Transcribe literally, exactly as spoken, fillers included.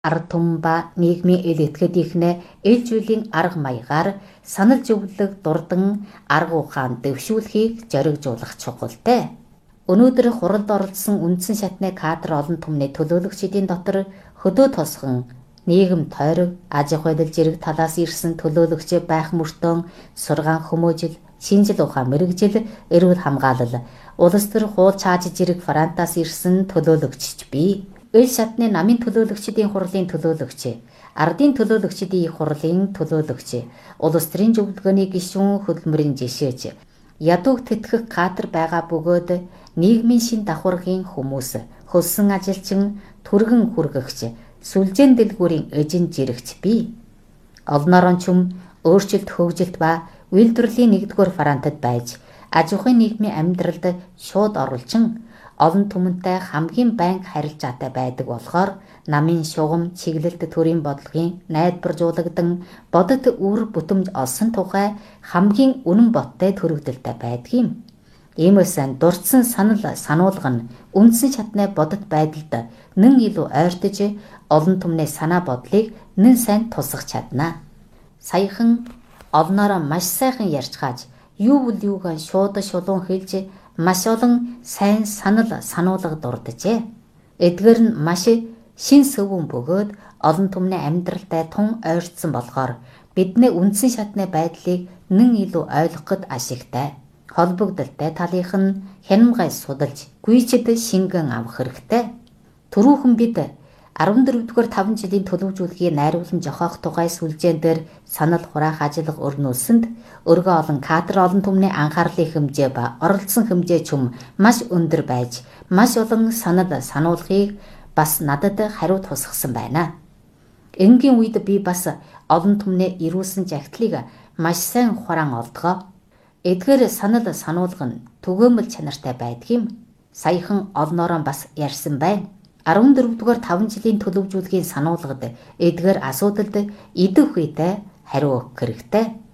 Ард түмэн ба нийгмийн ил этгээдийнхнээ ил зүйлийн арга маягаар санал зөвлөлөг дурдан арга ухаан дэвшүүлэхийг зоригжуулах чухалтай. Өнөөдөр хуралд оролцсон үндсэн шатны кадр олон түмний төлөөлөгчдийн дотор хөдөө тосхон нийгэм тойрог аж ахуйн зэрэг талаас ирсэн төлөөлөгч байх мөртөө сургаан хүмүүжил, шинжил ухаан мэрэгжил, эрүүл хамгаалал, улс төр хуул чааж зэрэг Францаас ирсэн төлөөлөгчч бий. Ил шатны намын төлөөлөгчдийн хурлын төлөөлөгч, ардын төлөөлөгчдийн хурлын төлөөлөгч, улс төрийн зөвлөгөөний гишүүн хөдөлмөрийн жишээч, ядууг тэтгэх кадр байгаа бөгөөд нийгмийн шин давхаргын хүмүүс, хөлсөн ажилчин, түргэн хүргэгч, сүлжээн дэлгүүрийн эжин жирэгч бий. Олноор чүм өөрчлөлт хөгжилт ба үйлдвэрлэлийн нэгдүгээр Францад байж аж ахуйн нийгмийн амьдралд шууд оруулчин олон түмэнтэй хамгийн байнга харилцаатай байдаг болохоор намын шугам чиглэлт төрийн бодлогын найдваржуулагдан бодит үр бүтэмж олсон тухай хамгийн үнэн боттой төрөгдөлтэй байдаг юм. Иймээс дурдсан санал сануулга нь үндсэн шатны бодит байдалд нэн илүү ойртож олон түмний санаа бодлыг нэн сайн тусгах чадна. Саяхан олноороо маш сайхан ярьж хааж юу бол юугаа шууд шулуун хэлж маш олон сайн санал сануулга дурджээ. Эдгээр нь маш шин сөвөн бөгөөд олон түмний амьдралтай тун ойртсон болохоор бидний үндсэн шатны байдлыг нэн илүү ойлгоход ашигтай. Холбогдолтой талынх нь хянамгай судалж, гүйцэд шингэн авах хэрэгтэй. Түрүүхэн бид арван дөрөвдүгээр таван жилийн төлөвлөжүүлгийн найруулан зохиох тухай сүлжээн дээр санал хураах ажиллага өрнүүлсэнд өргөө олон кадр олон түмний анхаарлын хэмжээ ба оролцсон хэмжээ чүм маш өндөр байж маш олон санал сануулгыг бас надад хариу тусгасан байна. Энгийн үед би бас олон түмний ирүүлсэн жагтлыг маш сайн хураан олдгоо. Эдгээр санал сануулга нь түгээмэл чанартай байдаг юм. Саяхан олноороо бас ярьсан байна. арван дөрөвдүгээр таван жилийн төлөвлөжүүлгийн сануулгад эдгээр асуудалд идэх үедээ хариу өгөх хэрэгтэй.